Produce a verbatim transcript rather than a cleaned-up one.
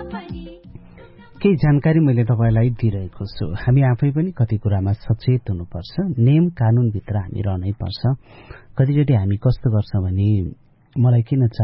केही जानकारी मैले तपाईलाई दिइरहेको छु। हामी आफै पनि कति कुरामा सचेत हुनुपर्छ। नियम कानूनभित्र हामी रहनै पर्छ। कतिचोटि हामी कस्तो गर्छौं भने मलाई किन